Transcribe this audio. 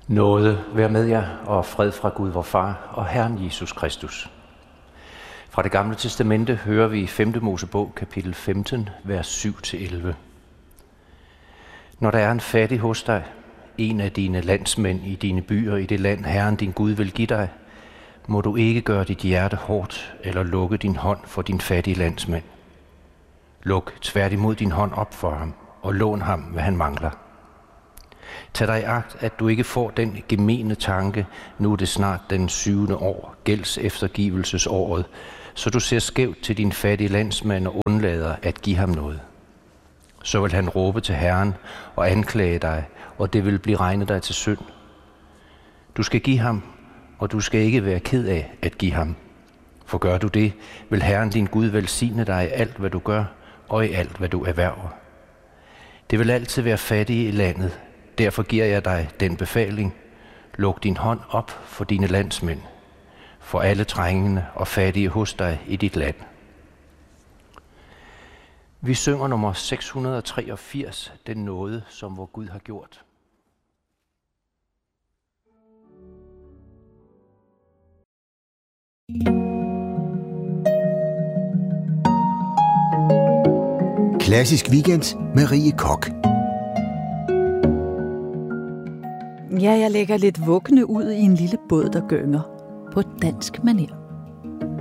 Nåde være med jer, og fred fra Gud vor Far og Herren Jesus Kristus. Fra det gamle testamente hører vi i 5. Mosebog, kapitel 15, vers 7-11. Når der er en fattig hos dig, en af dine landsmænd i dine byer i det land, Herren din Gud vil give dig, må du ikke gøre dit hjerte hårdt eller lukke din hånd for din fattige landsmænd. Luk tværtimod din hånd op for ham og lån ham, hvad han mangler. Tag dig i agt, at du ikke får den gemene tanke, nu er det snart den 7. år, gælds eftergivelsesåret, så du ser skævt til din fattige landsmand og undlader at give ham noget. Så vil han råbe til Herren og anklage dig, og det vil blive regnet dig til synd. Du skal give ham, og du skal ikke være ked af at give ham. For gør du det, vil Herren din Gud velsigne dig i alt, hvad du gør, og i alt, hvad du erhverver. Det vil altid være fattige i landet. Derfor giver jeg dig den befaling. Luk din hånd op for dine landsmænd, for alle trængende og fattige hos dig i dit land. Vi synger nummer 683, den nåde, som vor Gud har gjort. Klassisk Weekend med Rie Koch. Ja, jeg lægger lidt vuggende ud i en lille båd, der gynger på dansk manér.